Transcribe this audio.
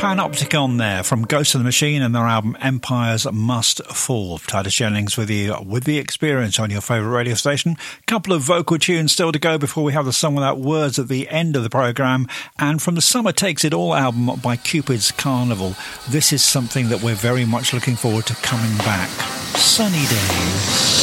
Panopticon there from Ghost of the Machine and their album Empires Must Fall. Titus Jennings with you with The Experience on your favourite radio station. Couple of vocal tunes still to go before we have the song without words at the end of the programme. And from the Summer Takes It All album by Cupid's Carnival, this is something that we're very much looking forward to coming back. Sunny Days.